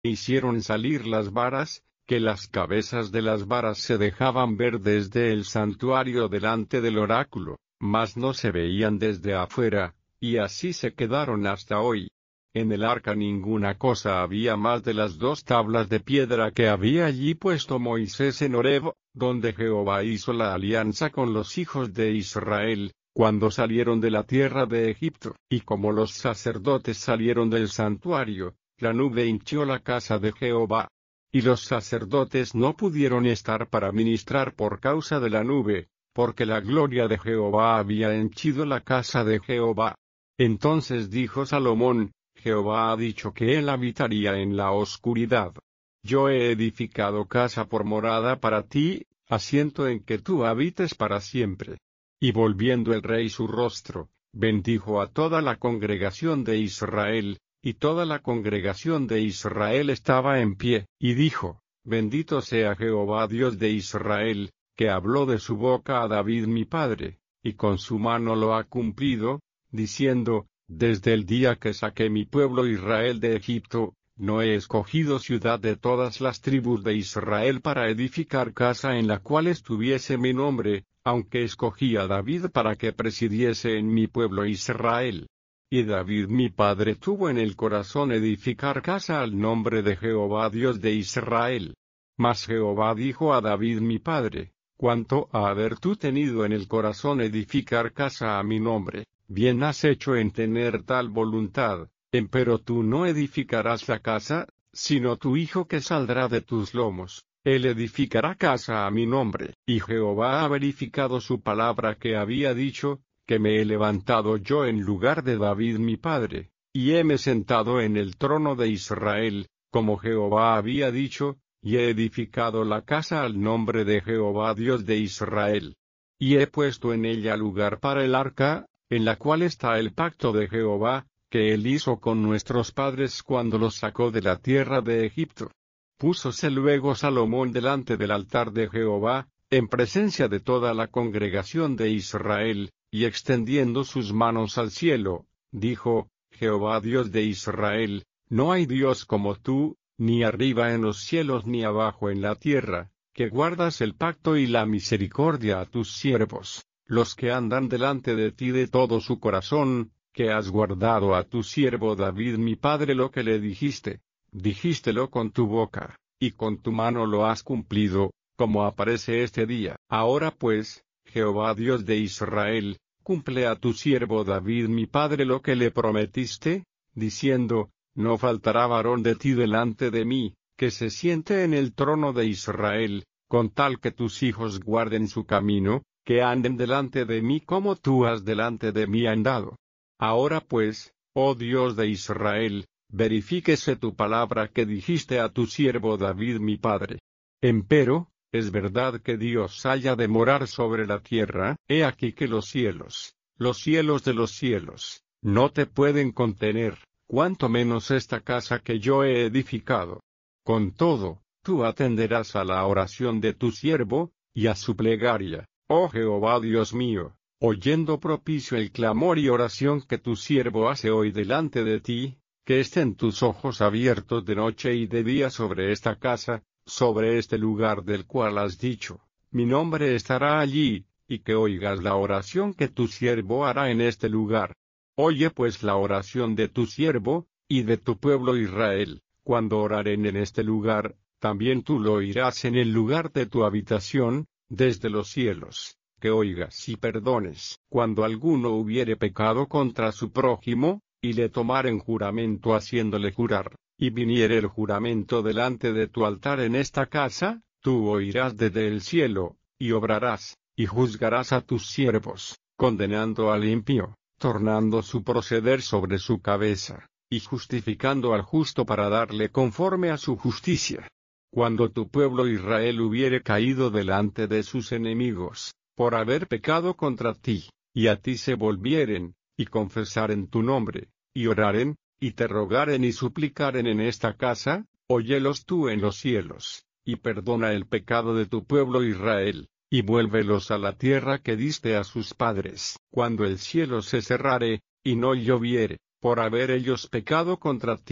Hicieron salir las varas, que las cabezas de las varas se dejaban ver desde el santuario delante del oráculo, mas no se veían desde afuera, y así se quedaron hasta hoy. En el arca ninguna cosa había más de las 2 tablas de piedra que había allí puesto Moisés en Horeb, donde Jehová hizo la alianza con los hijos de Israel, cuando salieron de la tierra de Egipto. Y como los sacerdotes salieron del santuario, la nube hinchió la casa de Jehová. Y los sacerdotes no pudieron estar para ministrar por causa de la nube, porque la gloria de Jehová había henchido la casa de Jehová. Entonces dijo Salomón: Jehová ha dicho que él habitaría en la oscuridad. Yo he edificado casa por morada para ti, asiento en que tú habites para siempre. Y volviendo el rey su rostro, bendijo a toda la congregación de Israel, y toda la congregación de Israel estaba en pie, y dijo: Bendito sea Jehová Dios de Israel, que habló de su boca a David mi padre, y con su mano lo ha cumplido, diciendo: Desde el día que saqué mi pueblo Israel de Egipto, no he escogido ciudad de todas las tribus de Israel para edificar casa en la cual estuviese mi nombre, aunque escogí a David para que presidiese en mi pueblo Israel. Y David mi padre tuvo en el corazón edificar casa al nombre de Jehová Dios de Israel. Mas Jehová dijo a David mi padre: Cuanto a haber tú tenido en el corazón edificar casa a mi nombre, bien has hecho en tener tal voluntad, empero tú no edificarás la casa, sino tu hijo que saldrá de tus lomos, él edificará casa a mi nombre. Y Jehová ha verificado su palabra que había dicho, que me he levantado yo en lugar de David mi padre, y heme sentado en el trono de Israel, como Jehová había dicho, y he edificado la casa al nombre de Jehová Dios de Israel. Y he puesto en ella lugar para el arca, en la cual está el pacto de Jehová, que él hizo con nuestros padres cuando los sacó de la tierra de Egipto. Púsose luego Salomón delante del altar de Jehová, en presencia de toda la congregación de Israel, y extendiendo sus manos al cielo, dijo: Jehová Dios de Israel, no hay Dios como tú, ni arriba en los cielos ni abajo en la tierra, que guardas el pacto y la misericordia a tus siervos, los que andan delante de ti de todo su corazón, que has guardado a tu siervo David mi padre lo que le dijiste. Dijίστelo con tu boca, y con tu mano lo has cumplido, como aparece este día. Ahora pues, Jehová Dios de Israel, cumple a tu siervo David mi padre lo que le prometiste, diciendo: No faltará varón de ti delante de mí, que se siente en el trono de Israel, con tal que tus hijos guarden su camino, que anden delante de mí como tú has delante de mí andado. Ahora pues, oh Dios de Israel, verifíquese tu palabra que dijiste a tu siervo David mi padre. Empero, es verdad que Dios haya de morar sobre la tierra. He aquí que los cielos de los cielos, no te pueden contener, cuanto menos esta casa que yo he edificado. Con todo, tú atenderás a la oración de tu siervo, y a su plegaria, oh Jehová Dios mío, oyendo propicio el clamor y oración que tu siervo hace hoy delante de ti, que estén tus ojos abiertos de noche y de día sobre esta casa, sobre este lugar del cual has dicho: Mi nombre estará allí, y que oigas la oración que tu siervo hará en este lugar. Oye pues la oración de tu siervo, y de tu pueblo Israel, cuando oraren en este lugar, también tú lo oirás en el lugar de tu habitación, desde los cielos, que oigas y perdones. Cuando alguno hubiere pecado contra su prójimo, y le tomaren juramento haciéndole jurar, y viniere el juramento delante de tu altar en esta casa, tú oirás desde el cielo, y obrarás, y juzgarás a tus siervos, condenando al impío, tornando su proceder sobre su cabeza, y justificando al justo para darle conforme a su justicia. Cuando tu pueblo Israel hubiere caído delante de sus enemigos, por haber pecado contra ti, y a ti se volvieren, y confesaren tu nombre, y oraren, y te rogaren y suplicaren en esta casa, óyelos tú en los cielos, y perdona el pecado de tu pueblo Israel, y vuélvelos a la tierra que diste a sus padres. Cuando el cielo se cerrare, y no lloviere, por haber ellos pecado contra ti,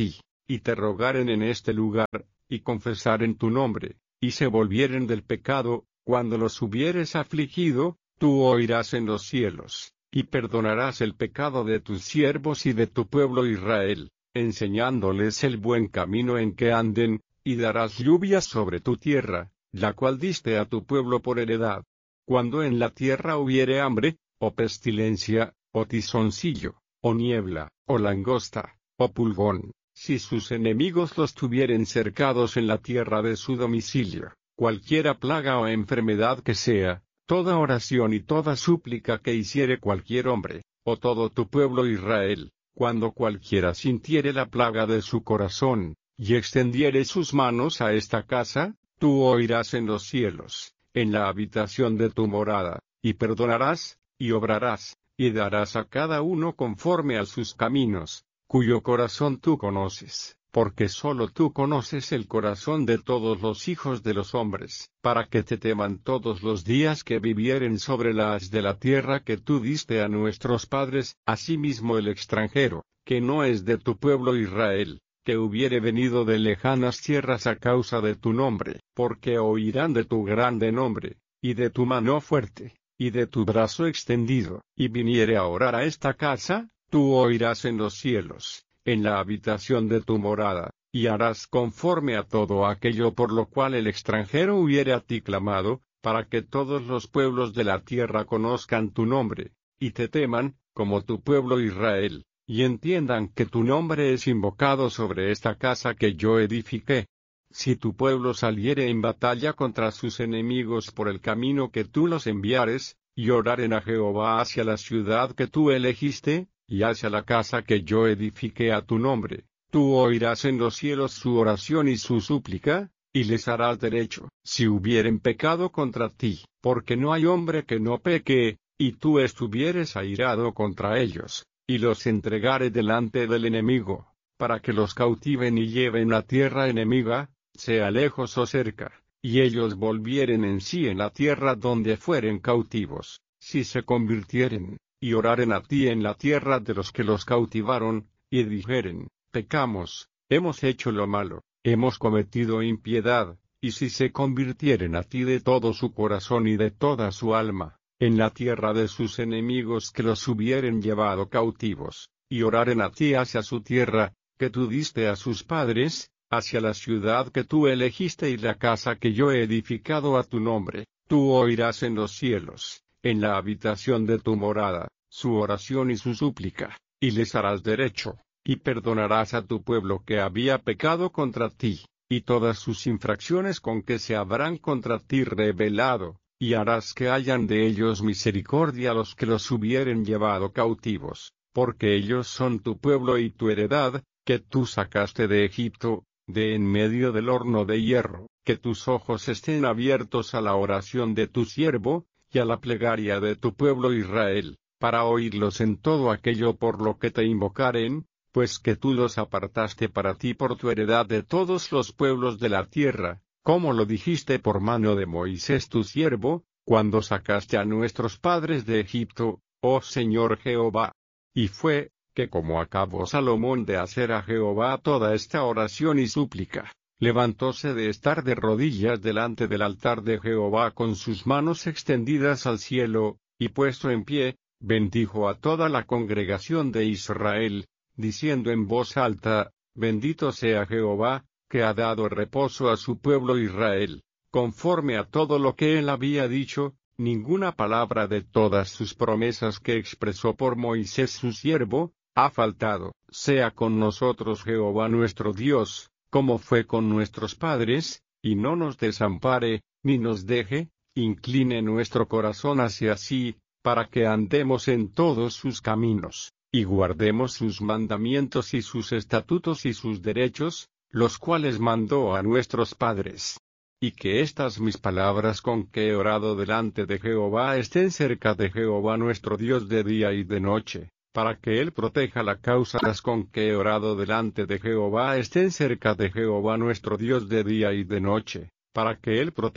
y te rogaren en este lugar, y confesaren tu nombre, y se volvieren del pecado, cuando los hubieres afligido, tú oirás en los cielos, y perdonarás el pecado de tus siervos y de tu pueblo Israel, enseñándoles el buen camino en que anden, y darás lluvias sobre tu tierra, la cual diste a tu pueblo por heredad. Cuando en la tierra hubiere hambre, o pestilencia, o tizoncillo, o niebla, o langosta, o pulgón, si sus enemigos los tuvieren cercados en la tierra de su domicilio, cualquiera plaga o enfermedad que sea, toda oración y toda súplica que hiciere cualquier hombre, o todo tu pueblo Israel, cuando cualquiera sintiere la plaga de su corazón, y extendiere sus manos a esta casa, tú oirás en los cielos, en la habitación de tu morada, y perdonarás, y obrarás, y darás a cada uno conforme a sus caminos, cuyo corazón tú conoces, porque sólo tú conoces el corazón de todos los hijos de los hombres, para que te teman todos los días que vivieren sobre la haz de la tierra que tú diste a nuestros padres, asimismo el extranjero, que no es de tu pueblo Israel, que hubiere venido de lejanas tierras a causa de tu nombre, porque oirán de tu grande nombre, y de tu mano fuerte, y de tu brazo extendido, y viniere a orar a esta casa, tú oirás en los cielos, en la habitación de tu morada, y harás conforme a todo aquello por lo cual el extranjero hubiere a ti clamado, para que todos los pueblos de la tierra conozcan tu nombre, y te teman, como tu pueblo Israel, y entiendan que tu nombre es invocado sobre esta casa que yo edifiqué. Si tu pueblo saliere en batalla contra sus enemigos por el camino que tú los enviares, y oraren a Jehová hacia la ciudad que tú elegiste, y hacia la casa que yo edifiqué a tu nombre, tú oirás en los cielos su oración y su súplica, y les harás derecho, si hubieren pecado contra ti, porque no hay hombre que no peque, y tú estuvieres airado contra ellos, y los entregare delante del enemigo, para que los cautiven y lleven a tierra enemiga, sea lejos o cerca, y ellos volvieren en sí en la tierra donde fueren cautivos, si se convirtieren, y oraren a ti en la tierra de los que los cautivaron, y dijeren, pecamos, hemos hecho lo malo, hemos cometido impiedad, y si se convirtieren a ti de todo su corazón y de toda su alma, en la tierra de sus enemigos que los hubieren llevado cautivos, y oraren a ti hacia su tierra, que tú diste a sus padres, hacia la ciudad que tú elegiste y la casa que yo he edificado a tu nombre, tú oirás en los cielos, en la habitación de tu morada, su oración y su súplica, y les harás derecho, y perdonarás a tu pueblo que había pecado contra ti, y todas sus infracciones con que se habrán contra ti rebelado, y harás que hayan de ellos misericordia los que los hubieren llevado cautivos, porque ellos son tu pueblo y tu heredad, que tú sacaste de Egipto, de en medio del horno de hierro, que tus ojos estén abiertos a la oración de tu siervo, y a la plegaria de tu pueblo Israel, para oírlos en todo aquello por lo que te invocaren, pues que tú los apartaste para ti por tu heredad de todos los pueblos de la tierra, como lo dijiste por mano de Moisés tu siervo, cuando sacaste a nuestros padres de Egipto, oh Señor Jehová. Y fue, que como acabó Salomón de hacer a Jehová toda esta oración y súplica, levantóse de estar de rodillas delante del altar de Jehová con sus manos extendidas al cielo, y puesto en pie, bendijo a toda la congregación de Israel, diciendo en voz alta, bendito sea Jehová, que ha dado reposo a su pueblo Israel, conforme a todo lo que él había dicho, ninguna palabra de todas sus promesas que expresó por Moisés su siervo, ha faltado, sea con nosotros Jehová nuestro Dios, como fue con nuestros padres, y no nos desampare, ni nos deje, incline nuestro corazón hacia sí, para que andemos en todos sus caminos, y guardemos sus mandamientos y sus estatutos y sus derechos, los cuales mandó a nuestros padres. Y que estas mis palabras con que he orado delante de Jehová estén cerca de Jehová nuestro Dios de día y de noche, para que Él proteja la causa. Las con que he orado delante de Jehová estén cerca de Jehová nuestro Dios de día y de noche, para que Él proteja